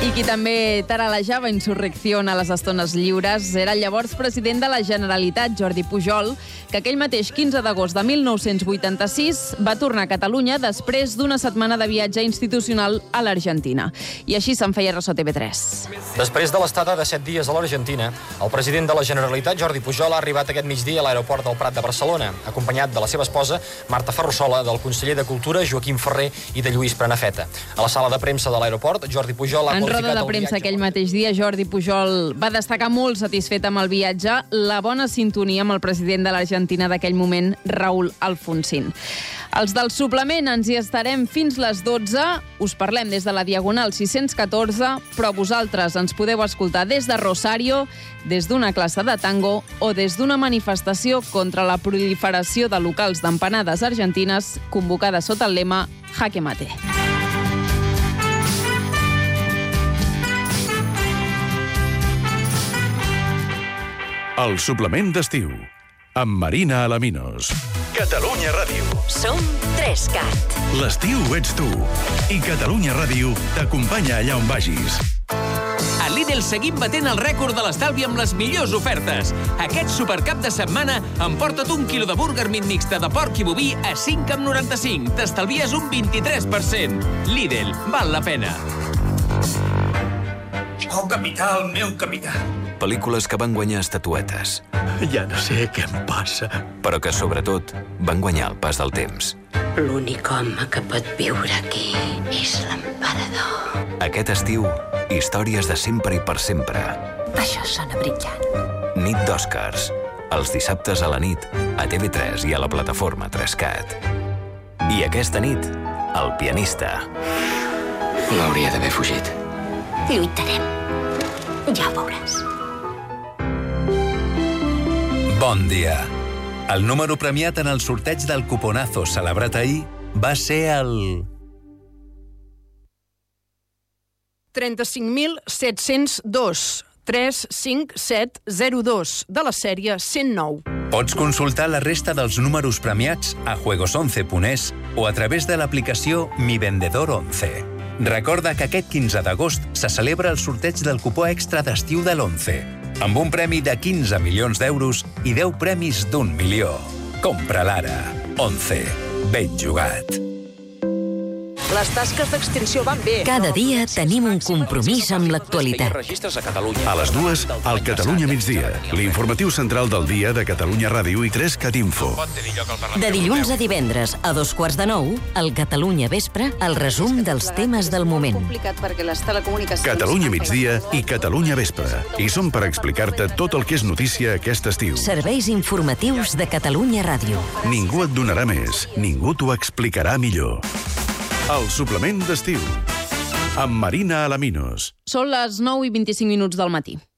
I qui també taralejava Insurrección a les estones lliures era el llavors president de la Generalitat, Jordi Pujol, que aquell mateix 15 d'agost de 1986 va tornar a Catalunya després d'una setmana de viatge institucional a l'Argentina. I així se'n feia ressò TV3. Després de l'estada de 7 dies a l'Argentina, el president de la Generalitat, Jordi Pujol, ha arribat aquest migdia a l'aeroport del Prat de Barcelona, acompanyat de la seva esposa, Marta Ferrusola, del conseller de Cultura, Joaquim Ferrer, i de Lluís Prenafeta. A la sala de premsa de l'aeroport, Jordi Pujol ha En roda de premsa aquell mateix dia, Jordi Pujol va destacar molt satisfet amb el viatge la bona sintonia amb el president de l'Argentina d'aquell moment, Raúl Alfonsín. Els del suplement ens hi estarem fins les 12. Us parlem des de la Diagonal 614, però vosaltres ens podeu escoltar des de Rosario, des d'una classe de tango o des d'una manifestació contra la proliferació de locals d'empanades argentines convocada sota el lema Jaque Mate. El suplement d'estiu, amb Marina Alaminos. Catalunya Ràdio. Som 3CAT. L'estiu ets tu. I Catalunya Ràdio t'acompanya allà on vagis. A Lidl seguim batent el rècord de l'estalvi amb les millors ofertes. Aquest supercap de setmana emporta't 1 quilo de burger mit mixta de porc i boví a 5,95. T'estalvies un 23%. Lidl, val la pena. Oh, capità, el meu capità. Pel·lícules que van guanyar estatuetes. Ja no sé què em passa. Però que, sobretot, van guanyar el pas del temps. L'únic home que pot viure aquí és l'emperador. Aquest estiu, històries de sempre i per sempre. Això sona brillant. Nit d'Oscars. Els dissabtes a la nit, a TV3 i a la plataforma 3CAT. I aquesta nit, El pianista. L'hauria d'haver fugit. Lluitarem. Ja ho veuràs. Bon dia. El número premiat en el sorteig del cuponazo celebrat ahir va ser el 35.702. 35702 de la sèrie 109. Pots consultar la resta dels números premiats a juegos11.es o a través de l'aplicació Mi Vendedor 11. Recorda que aquest 15 d'agost se celebra el sorteig del cupó extra d'estiu de l'11, amb un premi de 15 milions d'euros i 10 premis d'1 milió. Compra-la ara. 11. Ben jugat. Les tasques d'extinció van bé. Cada dia tenim un compromís amb l'actualitat. A les 2, al Catalunya migdia, l'informatiu central del dia de Catalunya Ràdio i 3CAT Info. De dilluns a divendres, a 2:15, al Catalunya Vespre, el resum dels temes del moment. Catalunya migdia i Catalunya Vespre. I som per explicar-te tot el que és notícia aquest estiu. Serveis informatius de Catalunya Ràdio. Ningú et donarà més, ningú t'ho explicarà millor. El suplement d'estiu, amb Marina Alaminos. Són les 9:25 del matí.